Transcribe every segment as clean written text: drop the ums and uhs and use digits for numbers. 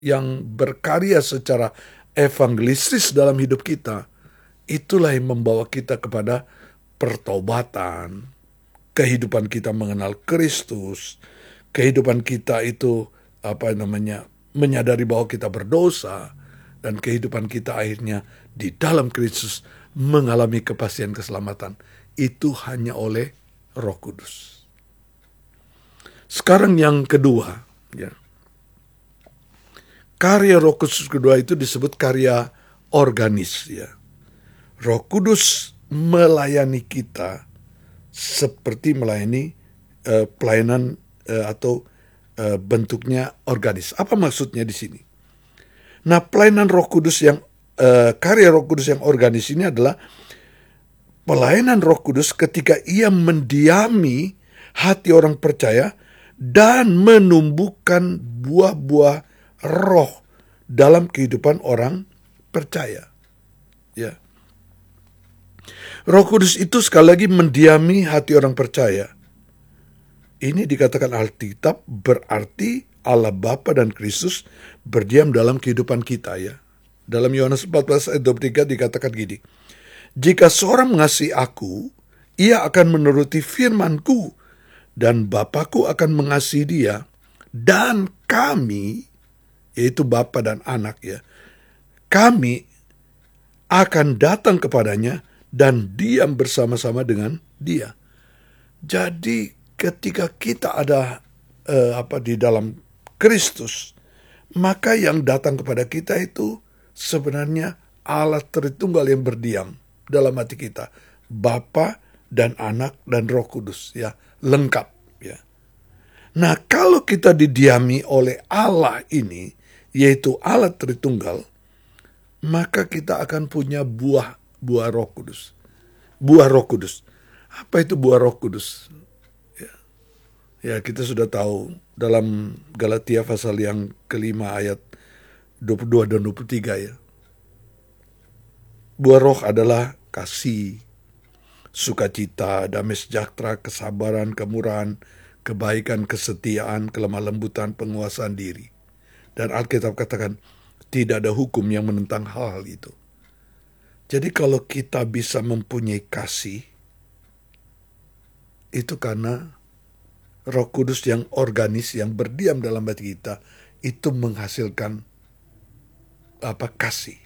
yang berkarya secara evangelistis dalam hidup kita, itulah yang membawa kita kepada pertobatan, kehidupan kita mengenal Kristus, kehidupan kita itu menyadari bahwa kita berdosa, dan kehidupan kita akhirnya di dalam Kristus mengalami kepastian keselamatan. Itu hanya oleh Roh Kudus. Sekarang yang kedua, ya. Karya Roh Kudus kedua itu disebut karya organis, ya. Roh Kudus melayani kita seperti melayani pelayanan atau bentuknya organis. Apa maksudnya di sini? Nah, pelayanan Roh Kudus yang karya Roh Kudus yang organis ini adalah pelayanan Roh Kudus ketika ia mendiami hati orang percaya dan menumbuhkan buah-buah roh dalam kehidupan orang percaya. Ya. Roh Kudus itu sekali lagi mendiami hati orang percaya. Ini dikatakan Alkitab berarti Allah Bapa dan Kristus berdiam dalam kehidupan kita, ya. Dalam Yohanes 14 ayat 23 dikatakan gini, jika seorang mengasihi aku, ia akan menuruti firman-Ku, dan Bapa-Ku akan mengasihi dia, dan kami, yaitu Bapa dan Anak, ya, kami akan datang kepadanya dan diam bersama-sama dengan dia. Jadi ketika kita ada di dalam Kristus, maka yang datang kepada kita itu sebenarnya Allah Tritunggal yang berdiam dalam hati kita, Bapa dan Anak dan Roh Kudus, ya, lengkap, ya. Nah, kalau kita didiami oleh Allah ini, yaitu Allah Tritunggal, maka kita akan punya buah Roh Kudus. Buah Roh Kudus. Apa itu buah Roh Kudus? Ya, kita sudah tahu dalam Galatia pasal yang kelima ayat 22 dan 23, ya. Buah roh adalah kasih, sukacita, damai sejahtera, kesabaran, kemurahan, kebaikan, kesetiaan, kelemah lembutan, penguasaan diri. Dan Alkitab katakan tidak ada hukum yang menentang hal-hal itu. Jadi kalau kita bisa mempunyai kasih, itu karena Roh Kudus yang organis, yang berdiam dalam hati kita, itu menghasilkan kasih.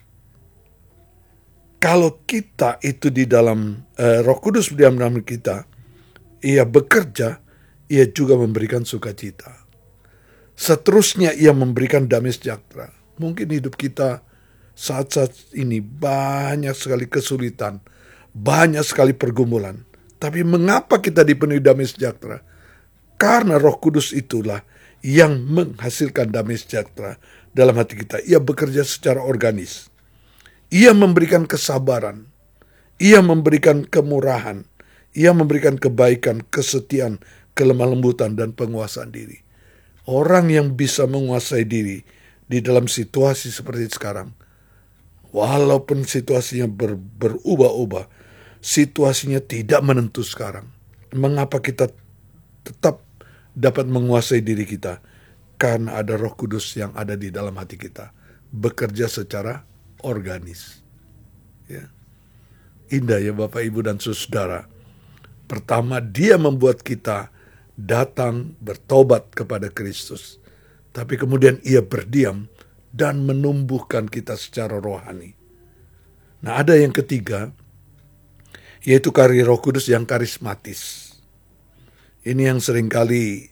Kalau kita itu di dalam Roh Kudus berdiam dalam kita, ia bekerja, ia juga memberikan sukacita. Seterusnya ia memberikan damai sejahtera. Mungkin hidup kita saat-saat ini banyak sekali kesulitan, banyak sekali pergumulan. Tapi mengapa kita dipenuhi damai sejahtera? Karena Roh Kudus itulah yang menghasilkan damai sejahtera dalam hati kita. Ia bekerja secara organis. Ia memberikan kesabaran. Ia memberikan kemurahan. Ia memberikan kebaikan, kesetiaan, kelemah lembutan, dan penguasaan diri. Orang yang bisa menguasai diri di dalam situasi seperti sekarang, walaupun situasinya berubah-ubah, situasinya tidak menentu sekarang. Mengapa kita tetap dapat menguasai diri kita? Karena ada Roh Kudus yang ada di dalam hati kita, bekerja secara organis. Ya. Indah, ya Bapak, Ibu, dan saudara. Pertama, dia membuat kita datang bertobat kepada Kristus. Tapi kemudian ia berdiam dan menumbuhkan kita secara rohani. Nah, ada yang ketiga, yaitu karya Roh Kudus yang karismatis. Ini yang seringkali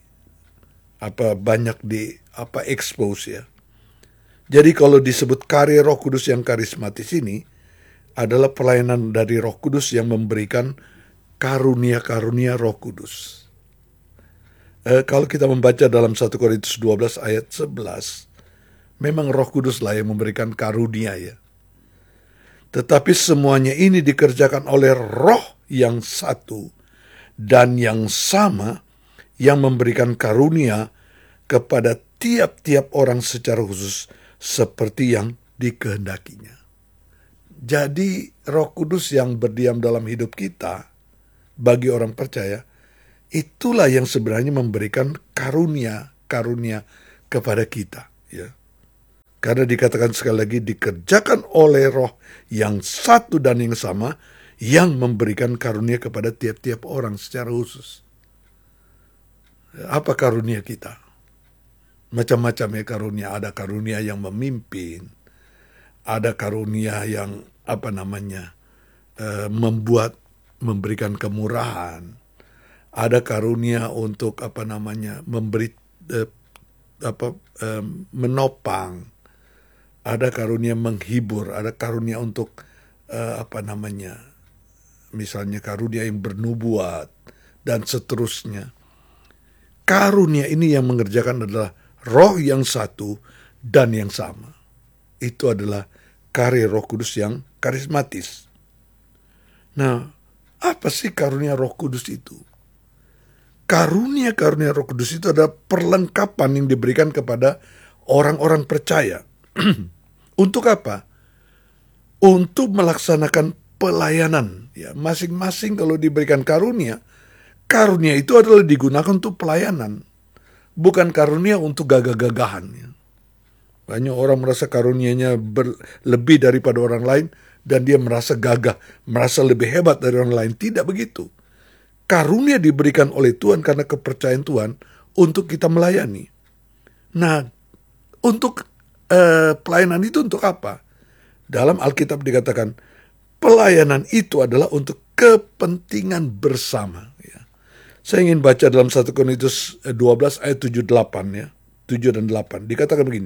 banyak expose, ya. Jadi kalau disebut karya Roh Kudus yang karismatis ini adalah pelayanan dari Roh Kudus yang memberikan karunia-karunia Roh Kudus. Kalau kita membaca dalam 1 Korintus 12 ayat 11, memang Roh Kuduslah yang memberikan karunia, ya. Tetapi semuanya ini dikerjakan oleh Roh yang satu dan yang sama, yang memberikan karunia kepada tiap-tiap orang secara khusus seperti yang dikehendakinya. Jadi Roh Kudus yang berdiam dalam hidup kita bagi orang percaya, itulah yang sebenarnya memberikan karunia kepada kita, ya. Karena dikatakan sekali lagi, dikerjakan oleh Roh yang satu dan yang sama, yang memberikan karunia kepada tiap-tiap orang secara khusus. Apa karunia kita? Macam-macam ya karunia. Ada karunia yang memimpin, ada karunia yang memberikan kemurahan, ada karunia untuk memberi menopang, ada karunia menghibur, ada karunia untuk misalnya karunia yang bernubuat dan seterusnya. Karunia ini yang mengerjakan adalah Roh yang satu dan yang sama. Itu adalah karya Roh Kudus yang karismatis. Nah, apa sih karunia Roh Kudus itu? Karunia-karunia Roh Kudus itu adalah perlengkapan yang diberikan kepada orang-orang percaya. Untuk apa? Untuk melaksanakan pelayanan. Ya, masing-masing kalau diberikan karunia itu adalah digunakan untuk pelayanan. Bukan karunia untuk gagah-gagahan. Ya. Banyak orang merasa karunianya lebih daripada orang lain, dan dia merasa gagah, merasa lebih hebat dari orang lain. Tidak begitu. Karunia diberikan oleh Tuhan karena kepercayaan Tuhan untuk kita melayani. Nah, untuk pelayanan itu untuk apa? Dalam Alkitab dikatakan, pelayanan itu adalah untuk kepentingan bersama. Ya. Saya ingin baca dalam 1 Korintus 12 ayat 7-8 ya. 7 dan 8. Dikatakan begini.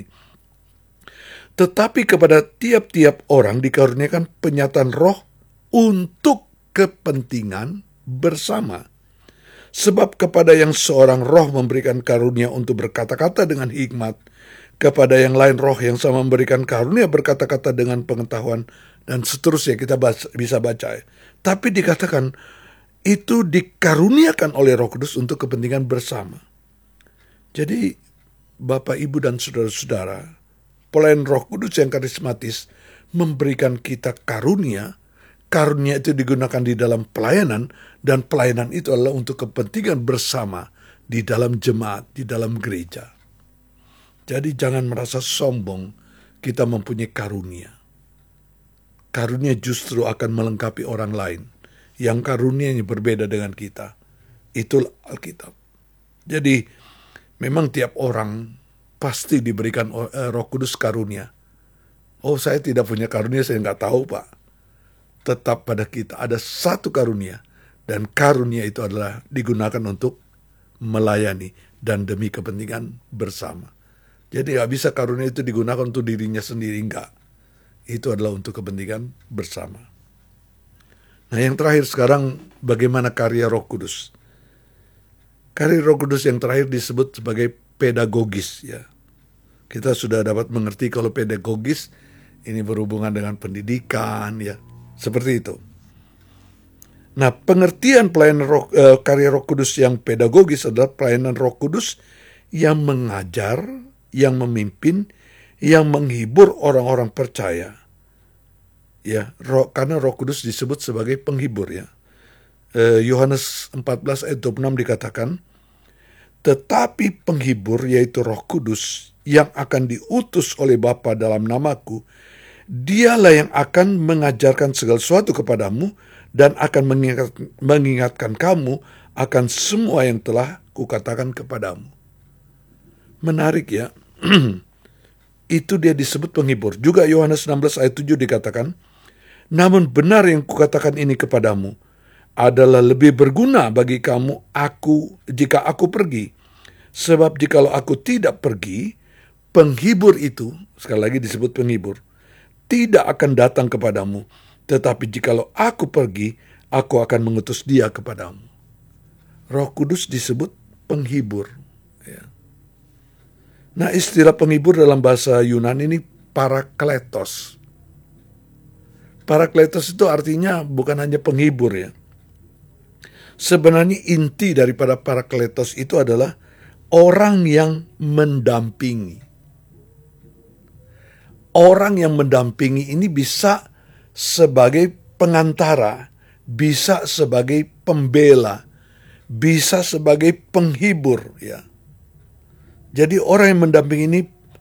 Tetapi kepada tiap-tiap orang dikaruniakan penyataan Roh untuk kepentingan bersama. Sebab kepada yang seorang Roh memberikan karunia untuk berkata-kata dengan hikmat, kepada yang lain Roh yang sama memberikan karunia berkata-kata dengan pengetahuan, dan seterusnya kita bisa baca. Tapi dikatakan itu dikaruniakan oleh Roh Kudus untuk kepentingan bersama. Jadi Bapak, Ibu, dan saudara-saudara, pelayan Roh Kudus yang karismatis memberikan kita karunia. Karunia itu digunakan di dalam pelayanan, dan pelayanan itu adalah untuk kepentingan bersama di dalam jemaat, di dalam gereja. Jadi jangan merasa sombong kita mempunyai karunia. Karunia justru akan melengkapi orang lain yang karunianya berbeda dengan kita. Itulah Alkitab. Jadi memang tiap orang pasti diberikan Roh Kudus karunia. Oh, saya tidak punya karunia, saya nggak tahu, Pak. Tetap pada kita ada satu karunia, dan karunia itu adalah digunakan untuk melayani dan demi kepentingan bersama. Jadi nggak bisa karunia itu digunakan untuk dirinya sendiri, enggak. Itu adalah untuk kepentingan bersama. Nah, yang terakhir sekarang, bagaimana karya Roh Kudus? Karya Roh Kudus yang terakhir disebut sebagai pedagogis, ya. Kita sudah dapat mengerti kalau pedagogis ini berhubungan dengan pendidikan, ya, seperti itu. Nah, pengertian pelayanan karya Roh Kudus yang pedagogis adalah pelayanan Roh Kudus yang mengajar, yang memimpin, yang menghibur orang-orang percaya. Ya, karena Roh Kudus disebut sebagai penghibur, ya. Yohanes 14 ayat 26 dikatakan, tetapi penghibur yaitu Roh Kudus yang akan diutus oleh Bapa dalam namaku, dialah yang akan mengajarkan segala sesuatu kepadamu dan akan mengingatkan kamu akan semua yang telah kukatakan kepadamu. Menarik, ya. Itu dia disebut penghibur. Juga Yohanes 16 ayat 7 dikatakan, namun benar yang kukatakan ini kepadamu adalah lebih berguna bagi kamu jika aku pergi. Sebab jikalau aku tidak pergi, penghibur itu, sekali lagi disebut penghibur, tidak akan datang kepadamu. Tetapi jikalau aku pergi, aku akan mengutus dia kepadamu. Roh Kudus disebut penghibur. Ya. Nah, istilah penghibur dalam bahasa Yunani ini parakletos. Parakletos itu artinya bukan hanya penghibur, ya. Sebenarnya inti daripada parakletos itu adalah orang yang mendampingi. Orang yang mendampingi ini bisa sebagai pengantara, bisa sebagai pembela, bisa sebagai penghibur, ya. Jadi orang yang mendampingi ini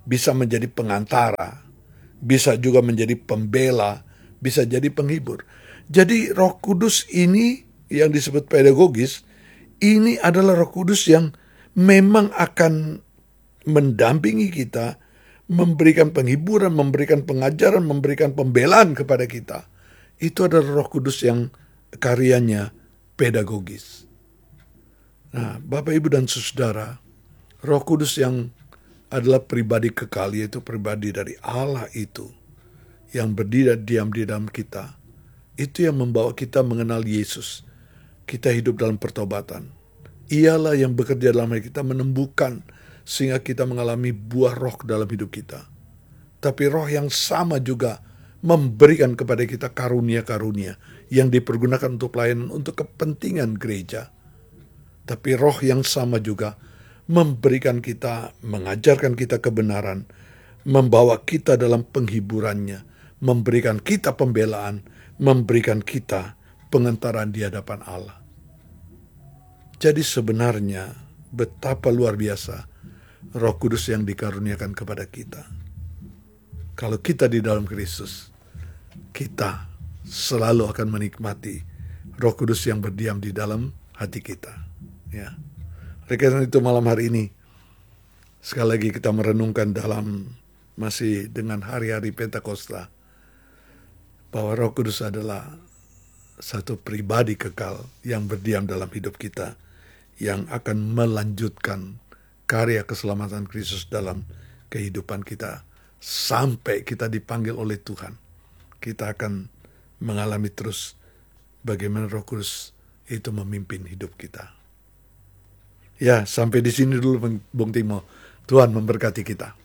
bisa menjadi pengantara, bisa juga menjadi pembela, bisa jadi penghibur. Jadi Roh Kudus ini yang disebut pedagogis, ini adalah Roh Kudus yang memang akan mendampingi kita, memberikan penghiburan, memberikan pengajaran, memberikan pembelaan kepada kita. Itu adalah Roh Kudus yang karyanya pedagogis. Nah, Bapak, Ibu, dan Saudara, Roh Kudus yang adalah pribadi kekal, yaitu pribadi dari Allah itu, yang berdiri diam di dalam kita, itu yang membawa kita mengenal Yesus. Kita hidup dalam pertobatan. Ialah yang bekerja dalam hidup kita, menumbuhkan sehingga kita mengalami buah roh dalam hidup kita. Tapi roh yang sama juga memberikan kepada kita karunia-karunia yang dipergunakan untuk pelayanan, untuk kepentingan gereja. Tapi roh yang sama juga memberikan kita, mengajarkan kita kebenaran, membawa kita dalam penghiburannya, memberikan kita pembelaan, memberikan kita pengantaran di hadapan Allah. Jadi sebenarnya betapa luar biasa Roh Kudus yang dikaruniakan kepada kita. Kalau kita di dalam Kristus, kita selalu akan menikmati Roh Kudus yang berdiam di dalam hati kita. Ya. Oleh karena itu malam hari ini, sekali lagi kita merenungkan dalam masih dengan hari-hari Pentakosta, bahwa Roh Kudus adalah satu pribadi kekal yang berdiam dalam hidup kita, yang akan melanjutkan karya keselamatan Kristus dalam kehidupan kita. Sampai kita dipanggil oleh Tuhan, kita akan mengalami terus bagaimana Roh Kudus itu memimpin hidup kita. Ya, sampai di sini dulu Bung Timo. Tuhan memberkati kita.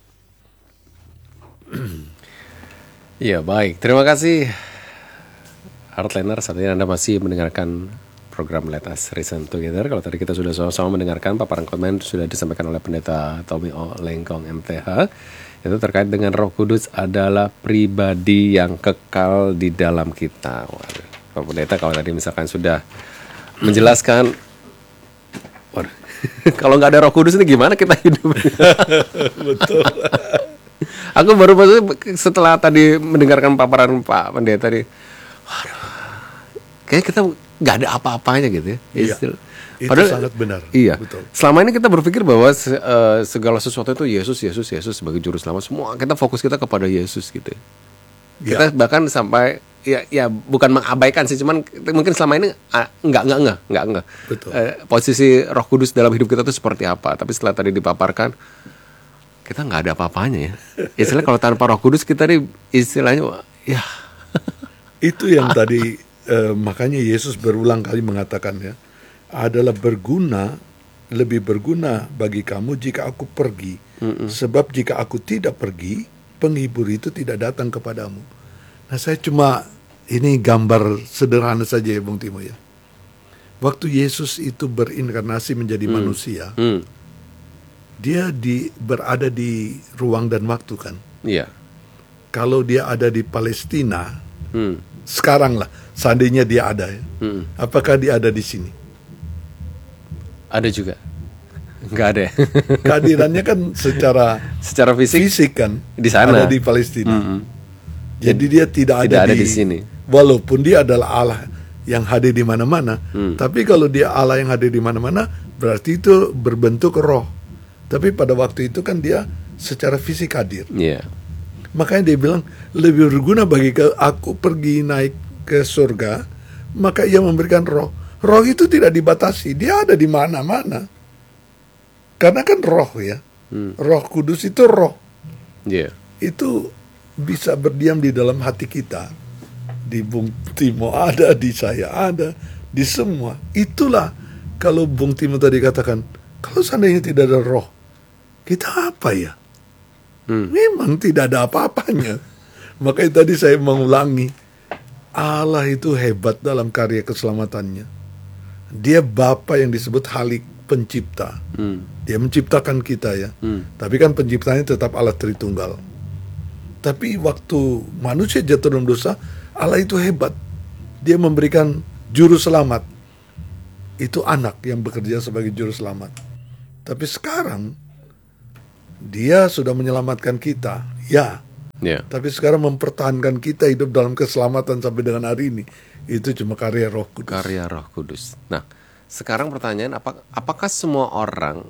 Ya, baik. Terima kasih Heartliner. Saat ini Anda masih mendengarkan program Let Us Reason Together. Kalau tadi kita sudah sama-sama mendengarkan paparan komen sudah disampaikan oleh Pendeta Tommy O. Lengkong MTH. Itu terkait dengan Roh Kudus adalah pribadi yang kekal di dalam kita. Waduh, Pak Pendeta kalau tadi misalkan sudah menjelaskan, waduh, kalau nggak ada Roh Kudus ini gimana kita hidup? Betul. Aku baru setelah tadi mendengarkan paparan Pak Pendeta tadi, waduh, kayak kita nggak ada apa-apanya gitu ya. Iya, itu padahal, sangat benar. Iya. Betul. Selama ini kita berpikir bahwa segala sesuatu itu Yesus sebagai juru selamat. Semua kita fokus kita kepada Yesus gitu. Kita bahkan sampai ya bukan mengabaikan sih, cuman mungkin selama ini enggak. Betul. Posisi Roh Kudus dalam hidup kita itu seperti apa? Tapi setelah tadi dipaparkan, kita nggak ada apa-apanya ya. Istilahnya kalau tanpa Roh Kudus kita nih istilahnya ya. Itu yang tadi makanya Yesus berulang kali mengatakan ya, adalah lebih berguna bagi kamu jika aku pergi. Sebab jika aku tidak pergi, penghibur itu tidak datang kepadamu. Nah, saya cuma ini gambar sederhana saja ya Bung Timo ya. Waktu Yesus itu berinkarnasi menjadi manusia, dia berada di ruang dan waktu kan. Iya. Kalau dia ada di Palestina, sekarang lah, seandainya dia ada ya, apakah dia ada di sini? Ada juga. Enggak ada ya? Kehadirannya kan secara fisik kan di sana, ada di Palestina. Jadi dia tidak ada di sini. Walaupun dia adalah Allah yang hadir di mana-mana, tapi kalau dia Allah yang hadir di mana-mana, berarti itu berbentuk roh. Tapi pada waktu itu kan dia secara fisik hadir. Yeah. Makanya dia bilang lebih berguna bagi aku pergi naik ke surga, maka ia memberikan roh. Roh itu tidak dibatasi, dia ada di mana-mana. Karena kan roh ya, Roh Kudus itu roh. Yeah. Itu bisa berdiam di dalam hati kita. Di Bung Timo ada, di saya ada, di semua. Itulah kalau Bung Timo tadi katakan, kalau seandainya tidak ada roh, kita apa ya? Memang tidak ada apa-apanya. Makanya tadi saya mengulangi, Allah itu hebat dalam karya keselamatannya. Dia Bapa yang disebut Halik, pencipta. Dia menciptakan kita ya. Tapi kan penciptanya tetap Allah Tritunggal. Tapi waktu manusia jatuh dalam dosa, Allah itu hebat. Dia memberikan juru selamat. Itu anak yang bekerja sebagai juru selamat. Tapi sekarang Dia sudah menyelamatkan kita, ya. Ya. Tapi sekarang mempertahankan kita hidup dalam keselamatan sampai dengan hari ini, itu cuma karya Roh Kudus. Karya Roh Kudus. Nah, sekarang pertanyaan, apakah semua orang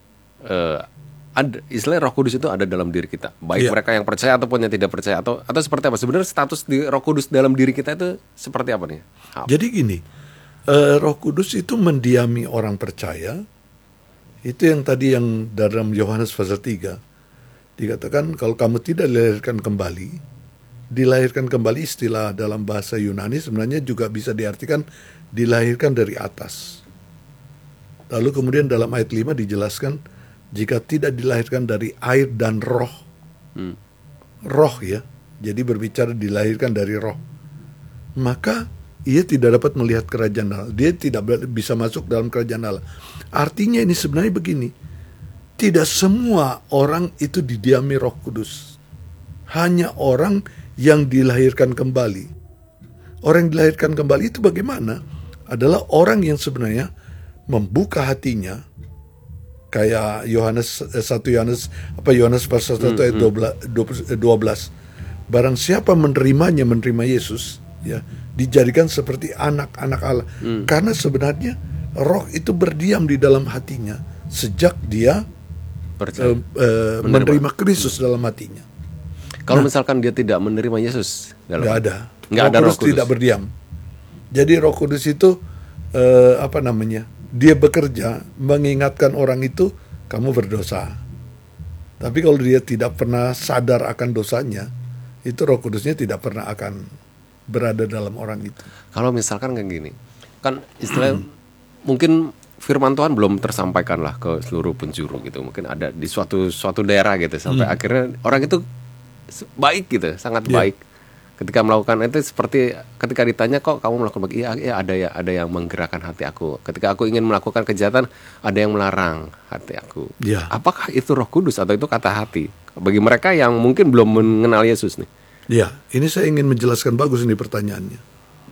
ada istilah Roh Kudus itu ada dalam diri kita, baik mereka yang percaya ataupun yang tidak percaya, atau seperti apa sebenarnya status di Roh Kudus dalam diri kita itu seperti apa nih? Jadi gini, Roh Kudus itu mendiami orang percaya. Itu yang tadi yang dalam Yohanes pasal 3 dikatakan kalau kamu tidak dilahirkan kembali istilah dalam bahasa Yunani sebenarnya juga bisa diartikan dilahirkan dari atas. Lalu kemudian dalam ayat 5 dijelaskan jika tidak dilahirkan dari air dan roh. Roh ya, jadi berbicara dilahirkan dari roh. Maka ia tidak dapat melihat kerajaan Allah. Dia tidak bisa masuk dalam kerajaan Allah. Artinya ini sebenarnya begini. Tidak semua orang itu didiami Roh Kudus. Hanya orang yang dilahirkan kembali. Orang yang dilahirkan kembali itu bagaimana? Adalah orang yang sebenarnya membuka hatinya. Kayak Yohanes pasal 1 ayat 12. Barang siapa menerima Yesus, ya, dijadikan seperti anak-anak Allah. Karena sebenarnya roh itu berdiam di dalam hatinya sejak dia menerima Kristus dalam hatinya. Kalau misalkan dia tidak menerima Yesus, nggak ada. Nggak ada Roh Kudus tidak berdiam. Jadi Roh Kudus itu dia bekerja mengingatkan orang itu kamu berdosa. Tapi kalau dia tidak pernah sadar akan dosanya, itu Roh Kudusnya tidak pernah akan berada dalam orang itu. Kalau misalkan kayak gini, kan istilahnya mungkin firman Tuhan belum tersampaikan lah ke seluruh penjuru gitu. Mungkin ada di suatu daerah gitu sampai akhirnya orang itu baik gitu, sangat baik. Ketika melakukan itu seperti ketika ditanya kok kamu melakukan begini, iya ada yang menggerakkan hati aku. Ketika aku ingin melakukan kejahatan, ada yang melarang hati aku. Apakah itu Roh Kudus atau itu kata hati? Bagi mereka yang mungkin belum mengenal Yesus nih. Ya, ini saya ingin menjelaskan bagus ini pertanyaannya.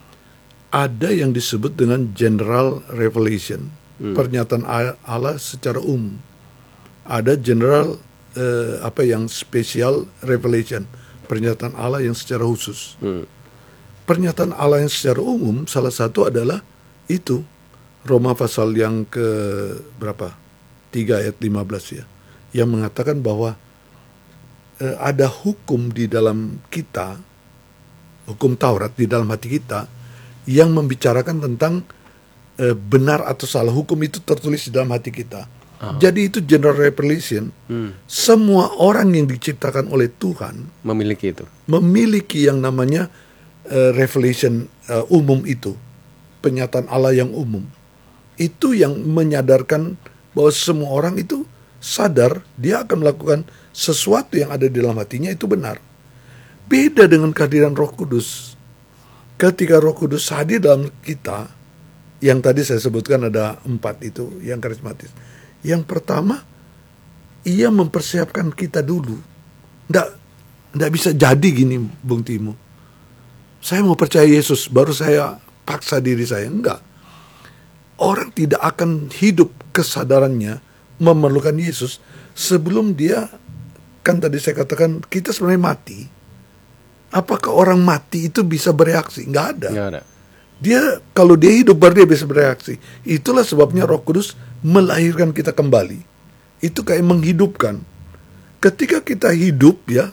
Ada yang disebut dengan general revelation, pernyataan Allah secara umum. Ada general yang special revelation, pernyataan Allah yang secara khusus. Pernyataan Allah yang secara umum salah satu adalah itu Roma pasal yang ke berapa? 3 ayat 15 ya. Yang mengatakan bahwa ada hukum di dalam kita, hukum Taurat di dalam hati kita yang membicarakan tentang benar atau salah. Hukum itu tertulis di dalam hati kita. Jadi itu general revelation. Semua orang yang diciptakan oleh Tuhan memiliki itu. Memiliki yang namanya revelation umum itu. Penyataan Allah yang umum. Itu yang menyadarkan bahwa semua orang itu sadar dia akan melakukan sesuatu yang ada di dalam hatinya itu benar. Beda dengan kehadiran Roh Kudus. Ketika Roh Kudus hadir dalam kita, yang tadi saya sebutkan ada 4 itu yang karismatis. Yang pertama, ia mempersiapkan kita dulu. Nggak bisa jadi gini, Bung Timo. Saya mau percaya Yesus, baru saya paksa diri saya. Enggak. Orang tidak akan hidup kesadarannya memerlukan Yesus sebelum dia, kan tadi saya katakan, kita sebenarnya mati. Apakah orang mati itu bisa bereaksi? Nggak ada. Nggak ada. Kalau dia hidup baru dia bisa bereaksi. Itulah sebabnya Roh Kudus melahirkan kita kembali. Itu kayak menghidupkan. Ketika kita hidup ya,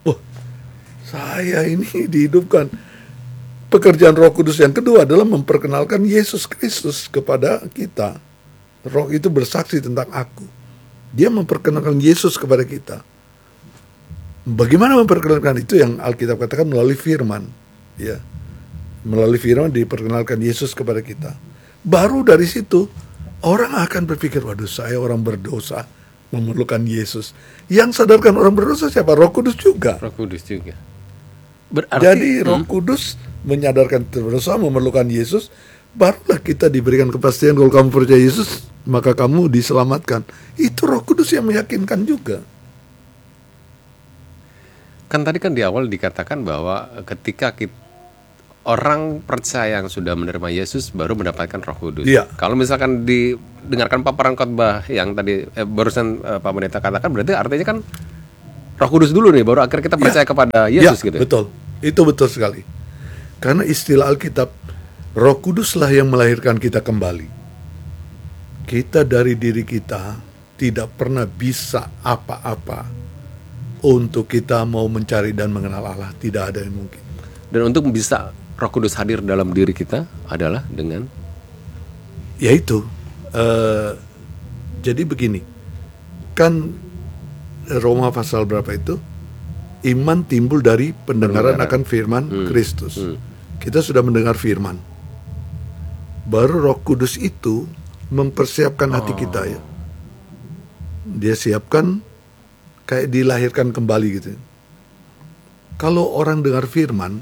saya ini dihidupkan. Pekerjaan Roh Kudus yang kedua adalah memperkenalkan Yesus Kristus kepada kita. Roh itu bersaksi tentang aku. Dia memperkenalkan Yesus kepada kita. Bagaimana memperkenalkan itu yang Alkitab katakan melalui firman. Ya. Melalui firman diperkenalkan Yesus kepada kita. Baru dari situ orang akan berpikir, waduh saya orang berdosa memerlukan Yesus. Yang sadarkan orang berdosa siapa? Roh Kudus juga. Roh Kudus juga. Jadi Roh Kudus menyadarkan berdosa memerlukan Yesus. Barulah kita diberikan kepastian kalau kamu percaya Yesus maka kamu diselamatkan. Itu Roh Kudus yang meyakinkan juga. Kan tadi kan di awal dikatakan bahwa ketika orang percaya yang sudah menerima Yesus baru mendapatkan Roh Kudus. Iya. Kalau misalkan didengarkan paparan khotbah yang tadi barusan Pak Pendeta katakan, berarti artinya kan Roh Kudus dulu nih, baru akhirnya kita percaya kepada Yesus gitu. Betul. Itu betul sekali. Karena istilah Alkitab, Roh Kuduslah yang melahirkan kita kembali. Kita dari diri kita tidak pernah bisa apa-apa untuk kita mau mencari dan mengenal Allah. Tidak ada yang mungkin. Dan untuk bisa Roh Kudus hadir dalam diri kita adalah dengan Yaitu jadi begini, kan Roma pasal berapa itu? Iman timbul dari pendengaran akan firman Kristus. Kita sudah mendengar firman. Baru Roh Kudus itu mempersiapkan hati kita ya. Dia siapkan kayak dilahirkan kembali gitu. Kalau orang dengar firman,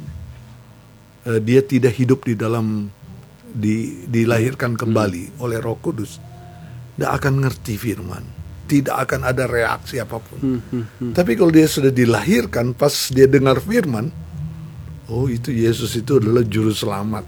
dia tidak hidup di dalam dilahirkan kembali oleh Roh Kudus, tidak akan ngerti firman, tidak akan ada reaksi apapun. Tapi kalau dia sudah dilahirkan, pas dia dengar firman, oh itu Yesus itu adalah juru selamat,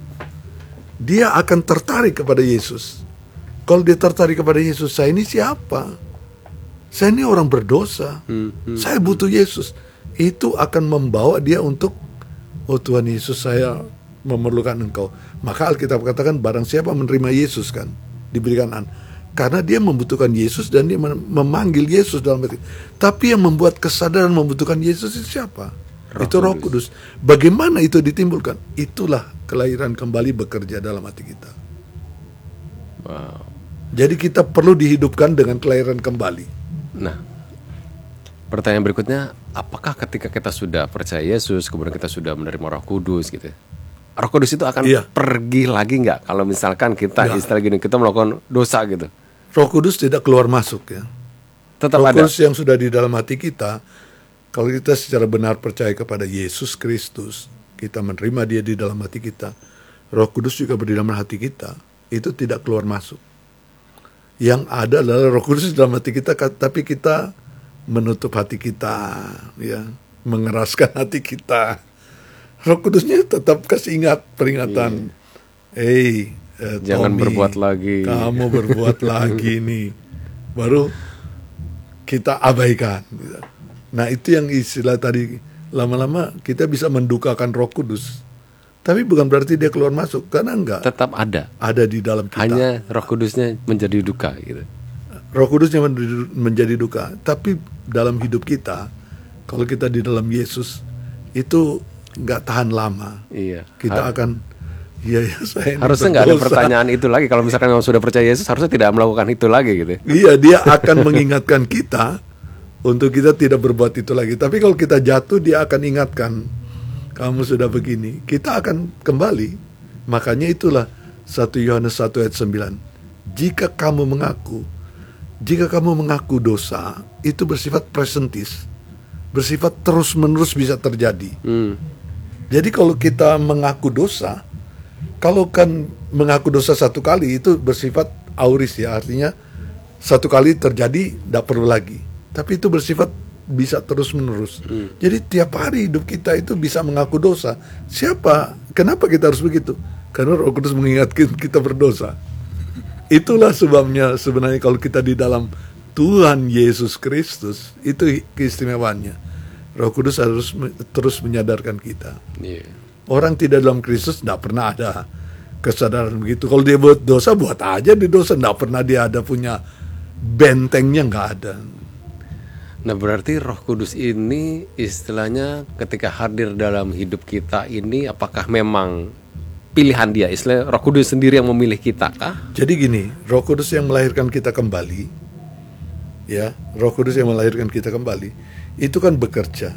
dia akan tertarik kepada Yesus. Kalau dia tertarik kepada Yesus, saya ini siapa? Saya ini orang berdosa, saya butuh Yesus. Itu akan membawa dia untuk, oh Tuhan Yesus, saya memerlukan Engkau. Maka Alkitab katakan barang siapa menerima Yesus kan diberikan karena dia membutuhkan Yesus dan dia memanggil Yesus dalam hati. Tapi yang membuat kesadaran membutuhkan Yesus itu siapa? Itu Roh Kudus. Bagaimana itu ditimbulkan? Itulah kelahiran kembali bekerja dalam hati kita. wow. Jadi kita perlu dihidupkan dengan kelahiran kembali. Nah, pertanyaan berikutnya, apakah ketika kita sudah percaya Yesus, kemudian kita sudah menerima Roh Kudus gitu, Roh Kudus itu akan pergi lagi nggak? Kalau misalkan kita istilah gini, kita melakukan dosa gitu. Roh Kudus tidak keluar masuk ya. Tetap Roh ada. Kudus yang sudah di dalam hati kita, kalau kita secara benar percaya kepada Yesus Kristus, kita menerima dia di dalam hati kita, Roh Kudus juga berada dalam hati kita, itu tidak keluar masuk. Yang ada adalah Roh Kudus di dalam hati kita, tapi kita menutup hati kita, ya, mengeraskan hati kita. Roh Kudusnya tetap kasih ingat peringatan. Jangan Tommy, berbuat lagi. Kamu berbuat lagi nih. Baru kita abaikan. Nah itu yang istilah tadi, lama-lama kita bisa mendukakan Roh Kudus. Tapi bukan berarti dia keluar masuk, karena enggak. Tetap ada. Ada di dalam kita. Hanya Roh Kudusnya menjadi duka gitu. Roh Kudusnya menjadi duka. Tapi dalam hidup kita, kalau kita di dalam Yesus, itu nggak tahan lama. Iya. Kita akan, saya harusnya nggak ada pertanyaan itu lagi. Kalau misalkan memang sudah percaya Yesus, harusnya tidak melakukan itu lagi gitu. Iya, dia akan mengingatkan kita untuk kita tidak berbuat itu lagi. Tapi kalau kita jatuh, dia akan ingatkan, kamu sudah begini. Kita akan kembali. Makanya itulah 1 Yohanes 1 ayat 9. Jika kamu mengaku dosa, itu bersifat presentis, bersifat terus-menerus bisa terjadi. Jadi kalau kita mengaku dosa, kalau kan mengaku dosa satu kali itu bersifat auris ya, artinya satu kali terjadi tidak perlu lagi. Tapi itu bersifat bisa terus-menerus. Jadi tiap hari hidup kita itu bisa mengaku dosa. Siapa? Kenapa kita harus begitu? Karena Roh Kudus mengingatkan kita berdosa. Itulah sebabnya sebenarnya kalau kita di dalam Tuhan Yesus Kristus, itu keistimewaannya. Roh Kudus harus terus menyadarkan kita. Orang tidak dalam Kristus tidak pernah ada kesadaran begitu. Kalau dia buat dosa, buat aja di dosa. Tidak pernah dia ada punya bentengnya, nggak ada. Nah berarti Roh Kudus ini istilahnya ketika hadir dalam hidup kita ini, apakah memang pilihan dia? Istilah Roh Kudus sendiri yang memilih kita kah? Jadi gini, Roh Kudus yang melahirkan kita kembali, ya, Roh Kudus yang melahirkan kita kembali, itu kan bekerja,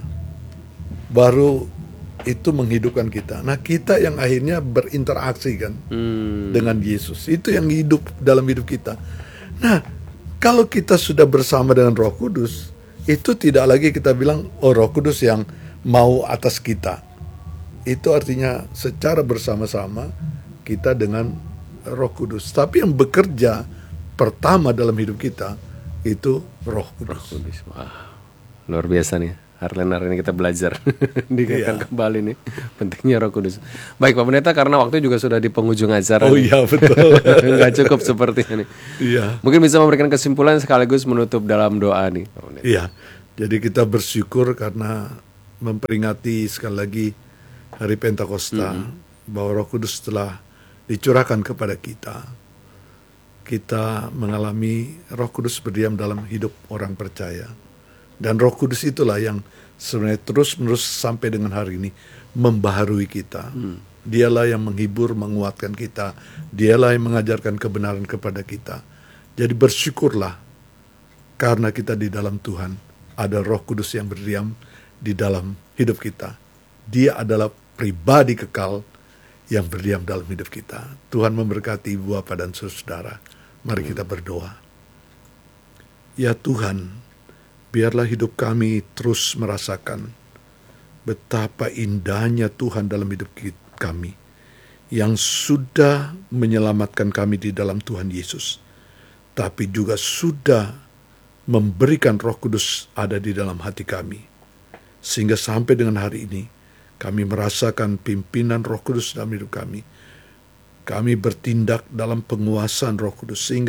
baru itu menghidupkan kita. Nah kita yang akhirnya berinteraksi kan dengan Yesus, itu yang hidup dalam hidup kita. Nah kalau kita sudah bersama dengan Roh Kudus, itu tidak lagi kita bilang, oh Roh Kudus yang mau atas kita. Itu artinya secara bersama-sama kita dengan Roh Kudus. Tapi yang bekerja pertama dalam hidup kita itu Roh Kudus. Wah, luar biasa nih. Harlenar ini kita belajar diingatkan kembali nih pentingnya Roh Kudus. Baik Pak Pendeta, karena waktu juga sudah di penghujung acara. Oh iya betul. Nggak cukup seperti ini. Iya. Mungkin bisa memberikan kesimpulan sekaligus menutup dalam doa nih Pak Pendeta. Iya. Jadi kita bersyukur karena memperingati sekali lagi hari Pentakosta, bahwa Roh Kudus telah dicurahkan kepada kita. Kita mengalami Roh Kudus berdiam dalam hidup orang percaya. Dan Roh Kudus itulah yang sebenarnya terus-menerus sampai dengan hari ini membaharui kita. Dialah yang menghibur, menguatkan kita. Dialah yang mengajarkan kebenaran kepada kita. Jadi bersyukurlah karena kita di dalam Tuhan ada Roh Kudus yang berdiam di dalam hidup kita. Dia adalah pribadi kekal yang berdiam dalam hidup kita. Tuhan memberkati Ibu Bapa dan saudara. Mari kita berdoa. Ya Tuhan, biarlah hidup kami terus merasakan betapa indahnya Tuhan dalam hidup kami, yang sudah menyelamatkan kami di dalam Tuhan Yesus, tapi juga sudah memberikan Roh Kudus ada di dalam hati kami, sehingga sampai dengan hari ini kami merasakan pimpinan Roh Kudus dalam hidup kami. Kami bertindak dalam penguasaan Roh Kudus, sehingga